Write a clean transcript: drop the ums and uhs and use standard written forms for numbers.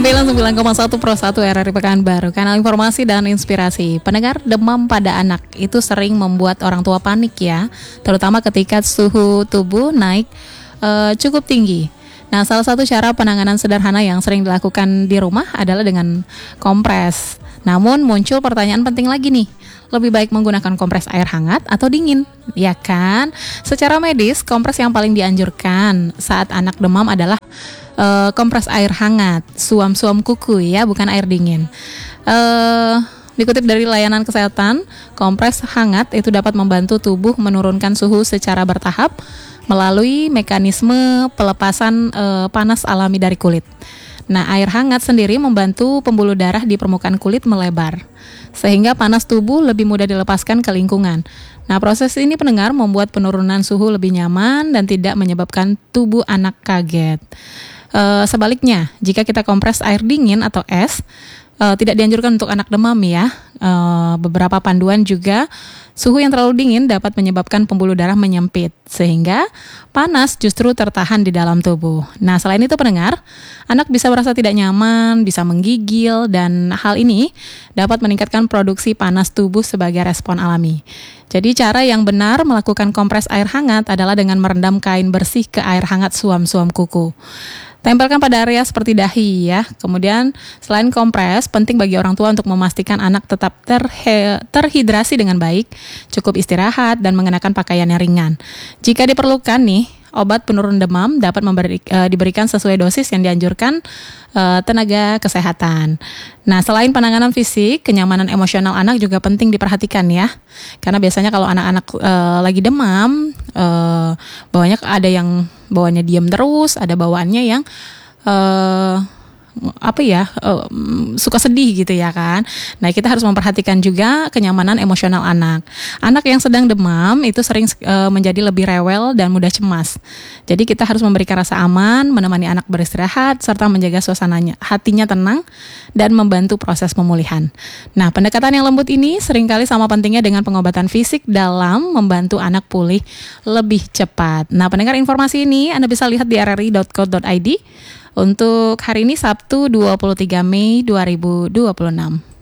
99,1 Pro 1 RRI Pekanbaru, kanal informasi dan inspirasi. Pendengar, demam pada anak itu sering membuat orang tua panik ya, terutama ketika suhu tubuh naik cukup tinggi. Nah, salah satu cara penanganan sederhana yang sering dilakukan di rumah adalah dengan kompres. Namun muncul pertanyaan penting lagi nih, lebih baik menggunakan kompres air hangat atau dingin? Ya kan? Secara medis, kompres yang paling dianjurkan saat anak demam adalah kompres air hangat, suam-suam kuku ya, bukan air dingin. Dikutip dari layanan kesehatan, kompres hangat itu dapat membantu tubuh menurunkan suhu secara bertahap melalui mekanisme pelepasan panas alami dari kulit. Nah, air hangat sendiri membantu pembuluh darah di permukaan kulit melebar, sehingga panas tubuh lebih mudah dilepaskan ke lingkungan. Nah, proses ini pendengar membuat penurunan suhu lebih nyaman dan tidak menyebabkan tubuh anak kaget. Sebaliknya, jika kita kompres air dingin atau es, tidak dianjurkan untuk anak demam ya. Beberapa panduan juga, suhu yang terlalu dingin dapat menyebabkan pembuluh darah menyempit, sehingga panas justru tertahan di dalam tubuh. Nah, selain itu pendengar, anak bisa merasa tidak nyaman, bisa menggigil, dan hal ini dapat meningkatkan produksi panas tubuh sebagai respon alami. Jadi cara yang benar melakukan kompres air hangat adalah dengan merendam kain bersih ke air hangat suam-suam kuku. Tempelkan pada area seperti dahi ya. Kemudian selain kompres, penting bagi orang tua untuk memastikan anak tetap terhidrasi dengan baik, cukup istirahat dan mengenakan pakaian yang ringan. Jika diperlukan nih, obat penurun demam dapat diberikan sesuai dosis yang dianjurkan tenaga kesehatan. Nah, selain penanganan fisik, kenyamanan emosional anak juga penting diperhatikan ya. Karena biasanya kalau anak-anak lagi demam, bawaannya ada yang bawaannya diam terus, ada bawaannya yang suka sedih gitu ya kan. Nah, kita harus memperhatikan juga kenyamanan emosional anak. Anak yang sedang demam itu sering menjadi lebih rewel dan mudah cemas. Jadi kita harus memberikan rasa aman, menemani anak beristirahat, serta menjaga suasananya, hatinya tenang dan membantu proses pemulihan. Nah, pendekatan yang lembut ini seringkali sama pentingnya dengan pengobatan fisik dalam membantu anak pulih lebih cepat. Nah, pendengar, informasi ini Anda bisa lihat di rri.co.id untuk hari ini Sabtu 23 Mei 2026.